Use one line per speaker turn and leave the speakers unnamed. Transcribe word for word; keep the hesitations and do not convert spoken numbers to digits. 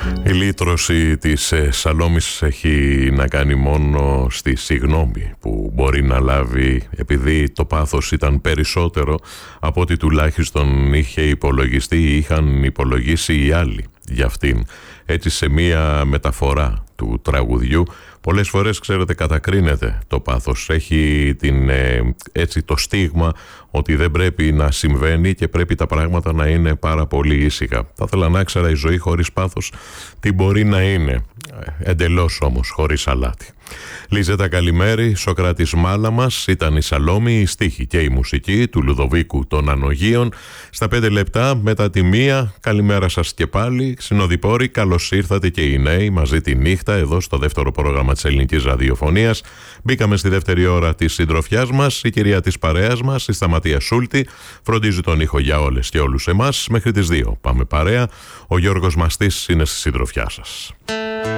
Η λύτρωση της ε, Σαλόμης έχει να κάνει μόνο στη συγγνώμη που μπορεί να λάβει, επειδή το πάθος ήταν περισσότερο από ό,τι τουλάχιστον είχε υπολογιστεί ή είχαν υπολογίσει οι άλλοι για αυτήν. Έτσι, σε μία μεταφορά του τραγουδιού, πολλές φορές, ξέρετε, κατακρίνεται το πάθος. Έχει την, ε, έτσι το στίγμα ότι δεν πρέπει να συμβαίνει και πρέπει τα πράγματα να είναι πάρα πολύ ήσυχα. Θα ήθελα να ήξερα η ζωή χωρίς πάθος τι μπορεί να είναι. Εντελώς όμως χωρίς αλάτι. Λίζετα καλημέρι, Σοκράτης Μάλαμας, ήταν η Σαλόμη, η στίχη και η μουσική του Λουδοβίκου των Ανογείων. Στα πέντε λεπτά μετά τη μία, καλημέρα σας και πάλι. Συνοδοιπόροι, καλώς ήρθατε και οι νέοι μαζί τη νύχτα εδώ στο δεύτερο πρόγραμμα της ελληνικής ραδιοφωνίας. Μπήκαμε στη δεύτερη ώρα της συντροφιάς μας. Η κυρία της παρέας μας, η Σταματία Σούλτη, φροντίζει τον ήχο για όλες και όλους εμάς. Μέχρι τις δύο πάμε παρέα. Ο Γιώργος Μαστής είναι στη συντροφιά σας.